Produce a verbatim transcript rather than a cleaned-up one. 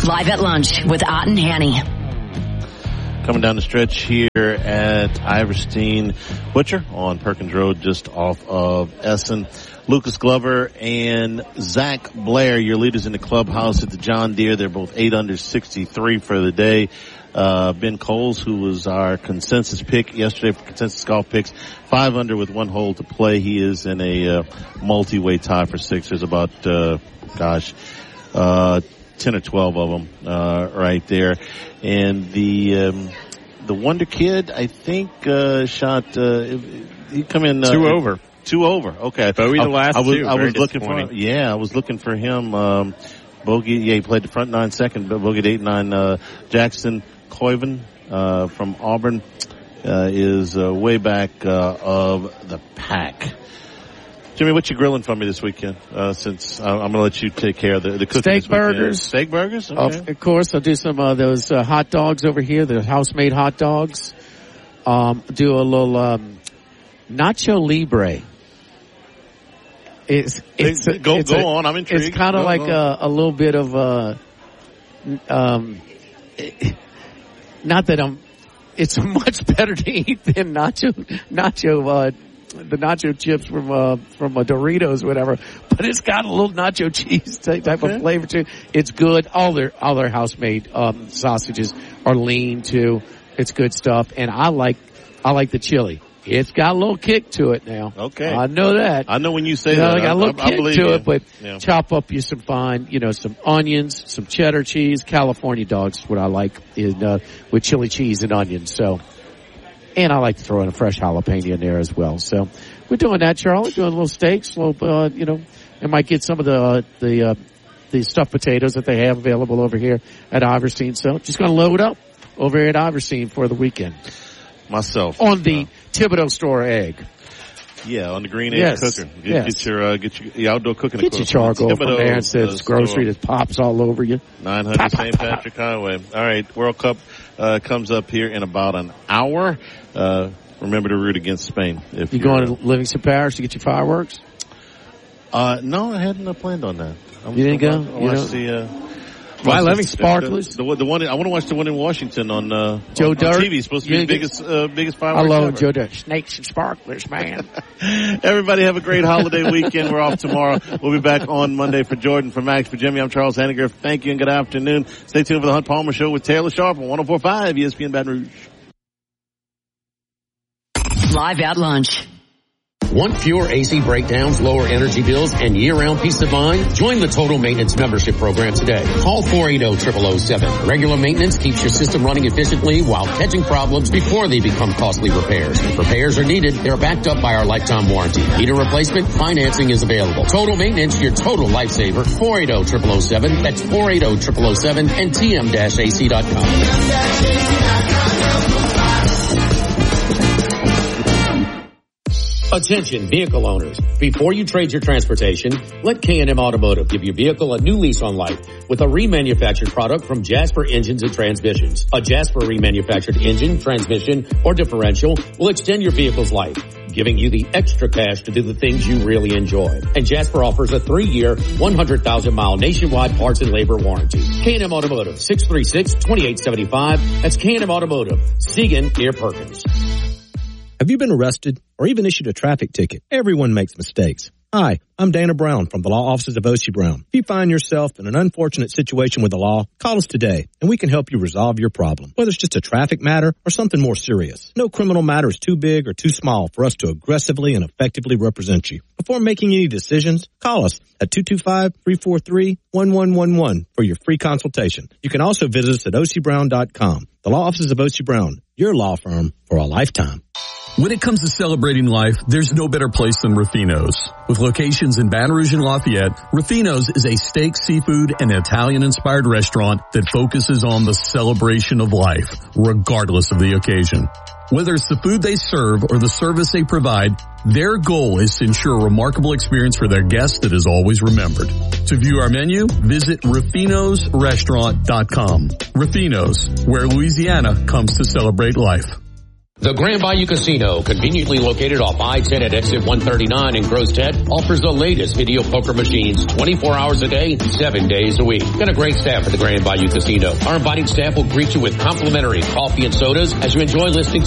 Live at Lunch with Ott and Hanny. Coming down the stretch here at Iverstein Butcher on Perkins Road, just off of Essen. Lucas Glover and Zach Blair, your leaders in the clubhouse at the John Deere. They're both eight under sixty-three for the day. Uh, Ben Coles, who was our consensus pick yesterday for consensus golf picks, five under with one hole to play. He is in a uh, multi-way tie for six. There's about, uh, gosh, uh, ten or twelve of them uh, right there. And the um, the Wonder Kid, I think, uh, shot. Uh, he come in uh, two over. Two over. Okay. Bowie the last I, I was, two. I Very was looking for. Yeah, I was looking for him. Um, Bogey. Yeah, he played the front nine second. But Bogey eight nine. Uh, Jackson Coyven uh, from Auburn uh, is uh, way back uh, of the pack. Jimmy, what you grilling for me this weekend? Uh, since uh, I'm going to let you take care of the, the cooking. Steak burgers. Steak burgers? Okay. Of, of course, I'll do some of uh, those uh, hot dogs over here, the house-made hot dogs. Um, do a little um, Nacho Libre. It's, it's, hey, go it's go a, on, I'm intrigued. It's kind of like a, a little bit of a, um, it, not that I'm, it's much better to eat than nacho, nacho, uh, the nacho chips from, uh, from uh, Doritos, whatever, but it's got a little nacho cheese type okay. of flavor to it. It's good. All their, all their house-made, um, sausages are lean too. It's good stuff. And I like, I like the chili. It's got a little kick to it now. Okay. I know that. I know when you say you know, that. I got a little I, I, kick I believe to you. it, but yeah. chop up you some fine, you know, some onions, some cheddar cheese, California dogs, what I like, in, uh, with chili cheese and onions. So, and I like to throw in a fresh jalapeno in there as well. So, we're doing that, Charlie. Doing little steaks, little, uh, you know, I might get some of the, uh, the, uh, the stuffed potatoes that they have available over here at Iverstein. So, just gonna load up over here at Iverstein for the weekend. Myself. On the uh, Thibodeau store egg. Yeah, on the green egg yes. cooker. Get, yes. get your, uh, get your, your outdoor cooking Get equipment. your charcoal Thibodeau, from there and says uh, grocery that pops all over you. nine hundred Saint Patrick Highway. All right, World Cup, uh, comes up here in about an hour. Uh, remember to root against Spain. If you going to Livingston Parish to get your fireworks? Uh, no, I hadn't uh, planned on that. I'm, you didn't go? I watched the, uh, Why Livingston? Sparklers? The, the, the one, I want to watch the one in Washington on, uh, Joe on, Dirt. on T V. It's supposed to be the biggest, uh, biggest fireworks I love ever. Joe Dirt. Snakes and sparklers, man. Everybody have a great holiday weekend. We're off tomorrow. We'll be back on Monday. For Jordan, for Max, for Jimmy, I'm Charles Hanniger. Thank you and good afternoon. Stay tuned for the Hunt Palmer Show with Taylor Sharp on one oh four point five E S P N Baton Rouge. Live at Lunch. Want fewer A C breakdowns, lower energy bills, and year-round peace of mind? Join the Total Maintenance Membership Program today. Call four eight zero, zero zero zero seven. Regular maintenance keeps your system running efficiently while catching problems before they become costly repairs. If repairs are needed, they're backed up by our lifetime warranty. Need a replacement? Financing is available. Total Maintenance, your total lifesaver. four eight zero, zero zero zero seven. That's four eight zero, zero zero zero seven and T M A C dot com. Attention vehicle owners. Before you trade your transportation, let K and M Automotive give your vehicle a new lease on life with a remanufactured product from Jasper Engines and Transmissions. A Jasper remanufactured engine, transmission, or differential will extend your vehicle's life, giving you the extra cash to do the things you really enjoy. And Jasper offers a three-year, one hundred thousand mile nationwide parts and labor warranty. K and M Automotive, six three six, two eight seven five. That's K and M Automotive, Siegen near Perkins. Have you been arrested or even issued a traffic ticket? Everyone makes mistakes. Hi, I'm Dana Brown from the law offices of Oshie Brown. If you find yourself in an unfortunate situation with the law, call us today and we can help you resolve your problem, whether it's just a traffic matter or something more serious. No criminal matter is too big or too small for us to aggressively and effectively represent you. Before making any decisions, call us at two two five, three four three, one one one one for your free consultation. You can also visit us at O C Brown dot com. The law offices of Oshie Brown, your law firm for a lifetime. When it comes to celebrating life, there's no better place than Ruffino's. With locations in Baton Rouge and Lafayette, Ruffino's is a steak, seafood, and Italian-inspired restaurant that focuses on the celebration of life, regardless of the occasion. Whether it's the food they serve or the service they provide, their goal is to ensure a remarkable experience for their guests that is always remembered. To view our menu, visit Ruffinos Restaurant dot com. Ruffino's, where Louisiana comes to celebrate life. The Grand Bayou Casino, conveniently located off I ten at exit one thirty-nine in Grostead, offers the latest video poker machines twenty-four hours a day, seven days a week. Got a great staff at the Grand Bayou Casino. Our inviting staff will greet you with complimentary coffee and sodas as you enjoy listening